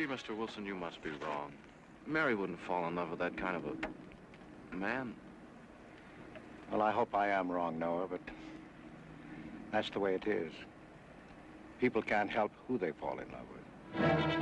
see, Mr. Wilson, you must be wrong. Mary wouldn't fall in love with that kind of a man. Well, I hope I am wrong, Noah, but that's the way it is. People can't help who they fall in love with.